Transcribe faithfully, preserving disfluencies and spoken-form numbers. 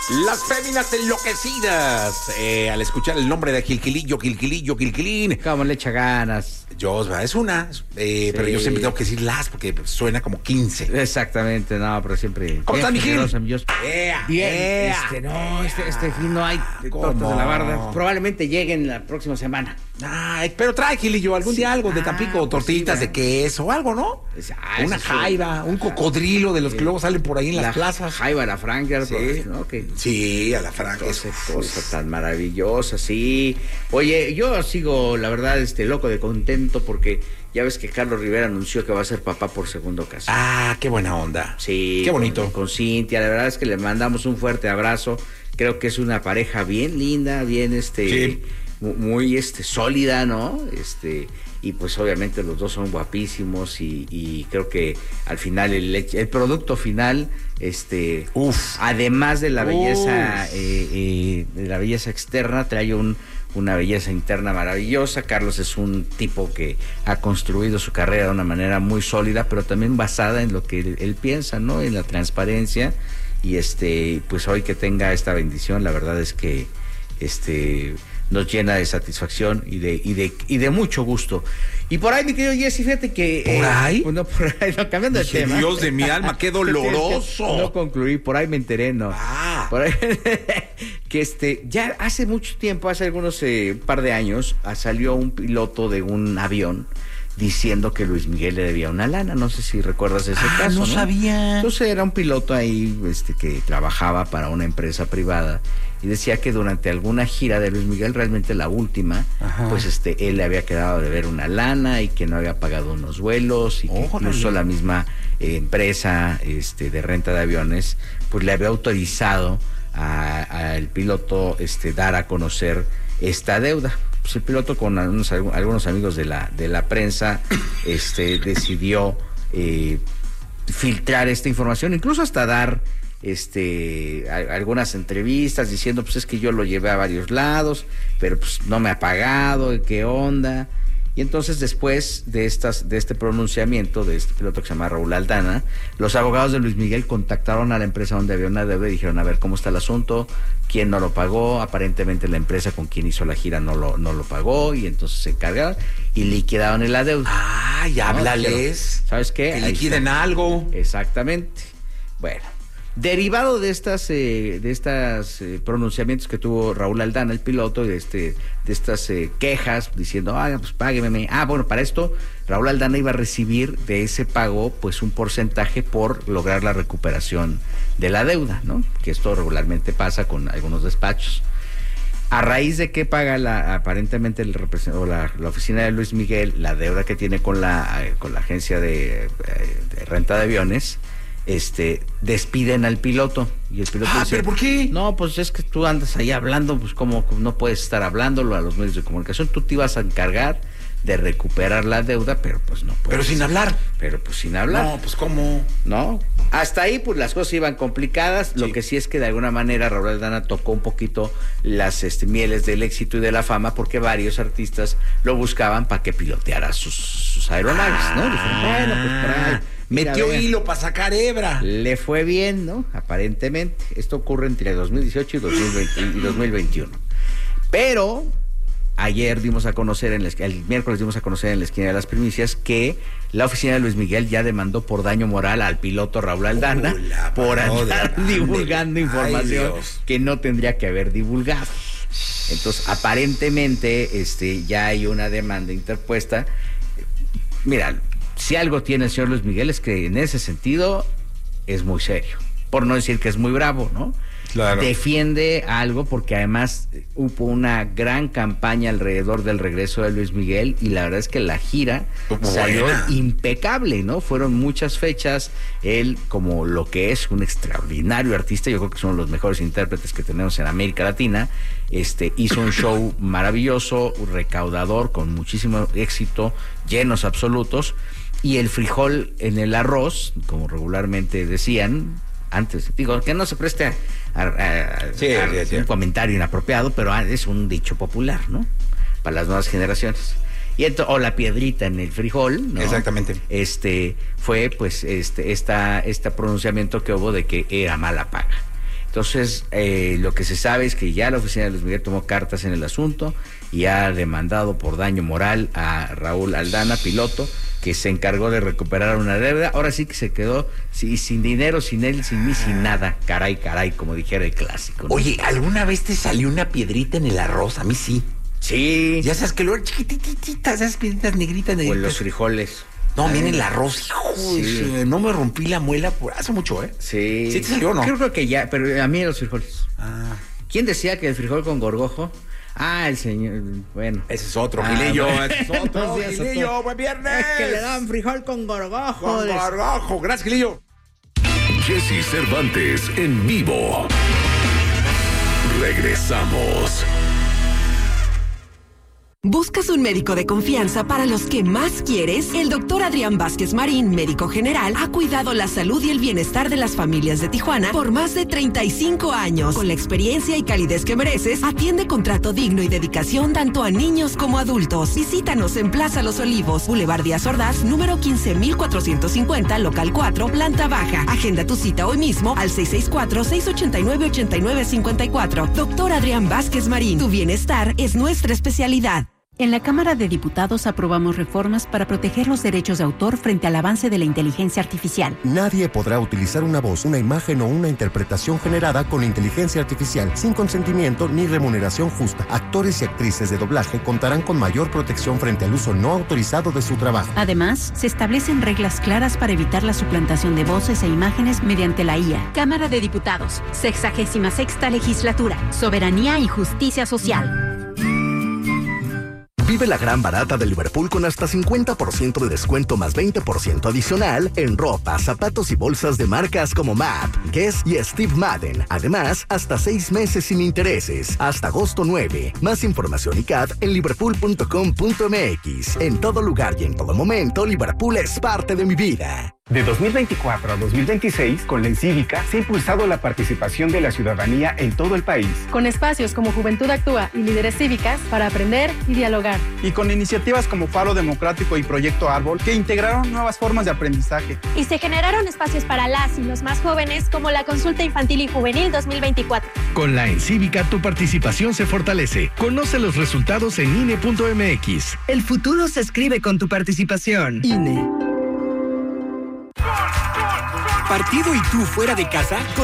Las féminas enloquecidas eh, al escuchar el nombre de Quilquilillo, Quilquilillo, Quilquilín. Cómo le echa ganas. Josba, es una, eh, sí. Pero yo siempre tengo que decir las porque suena como quince. Exactamente, no, pero siempre. ¿Cómo estás, mi Gil? Yeah, Bien, yeah, este, no, este, este fin no hay tortas de la barda. Probablemente lleguen la próxima semana. Ay, pero trae, Gilillo, algún día algo de Tampico, ah, tortillitas pues sí, de queso o algo, ¿no? Ah, una jaiba, un cocodrilo de los sí. que luego salen por ahí en las la plazas. Jaiba, la Franca, sí. Pues, ¿no? Que sí, a la Franca. Cosa, cosa tan maravillosa, sí. Oye, yo sigo, la verdad, este loco de contento porque ya ves que Carlos Rivera anunció que va a ser papá por segunda ocasión. Ah, qué buena onda. Sí. Qué bonito. Con, con Cintia, la verdad es que le mandamos un fuerte abrazo. Creo que es una pareja bien linda, bien este... Sí. muy este sólida, ¿no? Este, y pues obviamente los dos son guapísimos y, y creo que al final el, el producto final, este, Uf. además de la belleza, eh, eh, de la belleza externa, trae un una belleza interna maravillosa. Carlos es un tipo que ha construido su carrera de una manera muy sólida, pero también basada en lo que él, él piensa, ¿no? En la transparencia. Y este, pues hoy que tenga esta bendición, la verdad es que este nos llena de satisfacción y de y de y de mucho gusto. Y por ahí, mi querido Jesse, fíjate que... ¿Por ahí? Eh, pues no, por ahí, no, cambiando de tema. Dios de mi alma, qué doloroso. No concluí, por ahí me enteré, no. Ah. Por ahí, que este, ya hace mucho tiempo, hace algunos eh, par de años, salió un piloto de un avión diciendo que Luis Miguel le debía una lana. No sé si recuerdas ese ah, caso, no, ¿no? sabía. Entonces era un piloto ahí este, que trabajaba para una empresa privada y decía que durante alguna gira de Luis Miguel, realmente la última, Ajá. pues este él le había quedado de ver una lana y que no había pagado unos vuelos y que oh, incluso no. la misma eh, empresa este, de renta de aviones pues le había autorizado al piloto este, dar a conocer esta deuda. Pues el piloto con algunos, algunos amigos de la de la prensa este decidió eh, filtrar esta información, incluso hasta dar este a, algunas entrevistas diciendo pues es que yo lo llevé a varios lados, pero pues no me ha pagado, ¿qué onda? Y entonces después de estas de este pronunciamiento de este piloto que se llama Raúl Aldana, los abogados de Luis Miguel contactaron a la empresa donde había una deuda y dijeron a ver cómo está el asunto, quién no lo pagó, aparentemente la empresa con quien hizo la gira no lo no lo pagó y entonces se encargaron y liquidaron el adeudo. Ah, ya ¿no? háblales. ¿Sabes qué? Que liquiden algo. Exactamente. Bueno, derivado de estas eh, de estas eh, pronunciamientos que tuvo Raúl Aldana, el piloto, de este de estas eh, quejas diciendo, ah, pues págueme. Ah, bueno, para esto Raúl Aldana iba a recibir de ese pago pues un porcentaje por lograr la recuperación de la deuda, ¿no? Que esto regularmente pasa con algunos despachos. A raíz de que paga la aparentemente el o la, la oficina de Luis Miguel la deuda que tiene con la con la agencia de, de renta de aviones, este despiden al piloto y el piloto ah, dice, ¿pero por qué? No, pues es que tú andas ahí hablando, pues como no puedes estar hablándolo a los medios de comunicación, tú te ibas a encargar de recuperar la deuda, pero pues no puedes. Pero sin hablar. Pero pues sin hablar. No, pues ¿cómo? No. Hasta ahí pues las cosas iban complicadas. Sí. Lo que sí es que de alguna manera Raúl Aldana tocó un poquito las este, mieles del éxito y de la fama porque varios artistas lo buscaban para que piloteara sus, sus aeronaves, ah, ¿no? Dijeron, bueno, pues por ahí. Metió mira, hilo para sacar hebra. Le fue bien, ¿no? Aparentemente. Esto ocurre entre dos mil dieciocho y, dos mil veinte, y dos mil veintiuno. Pero ayer dimos a conocer, en la, el miércoles dimos a conocer en la esquina de las primicias que la oficina de Luis Miguel ya demandó por daño moral al piloto Raúl Aldana uh, por andar divulgando información que no tendría que haber divulgado. Entonces, aparentemente, este, ya hay una demanda interpuesta. Mira, si algo tiene el señor Luis Miguel es que en ese sentido es muy serio, por no decir que es muy bravo, ¿no? Claro. Defiende algo porque además hubo una gran campaña alrededor del regreso de Luis Miguel y la verdad es que la gira Buena. salió impecable, ¿no? Fueron muchas fechas, él como lo que es un extraordinario artista, yo creo que son los mejores intérpretes que tenemos en América Latina, este hizo un show maravilloso, recaudador, con muchísimo éxito, llenos absolutos, y el frijol en el arroz, como regularmente decían antes, digo, que no se preste a, a, a, sí, a sí, sí. un comentario inapropiado, pero es un dicho popular, ¿no? Para las nuevas generaciones. Y ento, o la piedrita en el frijol, ¿no? Exactamente. Este fue, pues, este, esta, este pronunciamiento que hubo de que era mala paga. Entonces, eh, lo que se sabe es que ya la oficina de Luis Miguel tomó cartas en el asunto y ha demandado por daño moral a Raúl Aldana, piloto, que se encargó de recuperar una deuda. Ahora sí que se quedó sí, sin dinero, sin él, sin mí, sin nada. Caray, caray, como dijera el clásico, ¿no? Oye, ¿alguna vez te salió una piedrita en el arroz? A mí sí. Sí. Ya sabes que luego chiquitititas, esas piedritas negritas, negritas. O en los frijoles. No, miren el arroz, hijo. Sí. No me rompí la muela por hace mucho, ¿eh? Sí. ¿Sí te salió o no? Yo creo que ya, pero a mí los frijoles. Ah. ¿Quién decía que el frijol con gorgojo? Ah, el señor, bueno. Ese es otro, ah, Gilillo, bueno. ese es otro, Gilillo, buen viernes. Es que le daban frijol con gorgojo. Con gorgojo, gracias, Gilillo. Jesse Cervantes en vivo. Regresamos. ¿Buscas un médico de confianza para los que más quieres? El doctor Adrián Vázquez Marín, médico general, ha cuidado la salud y el bienestar de las familias de Tijuana por más de treinta y cinco años. Con la experiencia y calidez que mereces, atiende con trato digno y dedicación tanto a niños como adultos. Visítanos en Plaza Los Olivos, Boulevard Díaz Ordaz, número quince mil cuatrocientos cincuenta, local cuatro, planta baja. Agenda tu cita hoy mismo al seis seis cuatro, seis ocho nueve, ocho nueve cinco cuatro. Doctor Adrián Vázquez Marín, tu bienestar es nuestra especialidad. En la Cámara de Diputados aprobamos reformas para proteger los derechos de autor frente al avance de la inteligencia artificial. Nadie podrá utilizar una voz, una imagen o una interpretación generada con inteligencia artificial sin consentimiento ni remuneración justa. Actores y actrices de doblaje contarán con mayor protección frente al uso no autorizado de su trabajo. Además, se establecen reglas claras para evitar la suplantación de voces e imágenes mediante la I A. Cámara de Diputados, sexagésima sexta legislatura, soberanía y justicia social. Vive la gran barata de Liverpool con hasta cincuenta por ciento de descuento más veinte por ciento adicional en ropa, zapatos y bolsas de marcas como Map, Guess y Steve Madden. Además, hasta seis meses sin intereses, hasta agosto nueve. Más información y C A D en liverpool punto com punto m x. En todo lugar y en todo momento, Liverpool es parte de mi vida. De dos mil veinticuatro a dos mil veintiséis, con la Encívica, se ha impulsado la participación de la ciudadanía en todo el país. Con espacios como Juventud Actúa y Líderes Cívicas para aprender y dialogar. Y con iniciativas como Faro Democrático y Proyecto Árbol, que integraron nuevas formas de aprendizaje. Y se generaron espacios para las y los más jóvenes, como la Consulta Infantil y Juvenil dos mil veinticuatro. Con la Encívica, tu participación se fortalece. Conoce los resultados en I N E punto m x. El futuro se escribe con tu participación. I N E. Partido y tú fuera de casa.